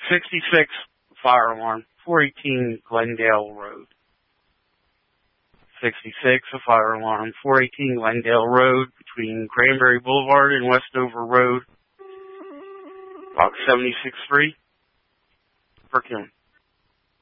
66, fire alarm, 418 Glendale Road. 66, a fire alarm, 418 Glendale Road, between Cranberry Boulevard and Westover Road. Box 76-3. For killing.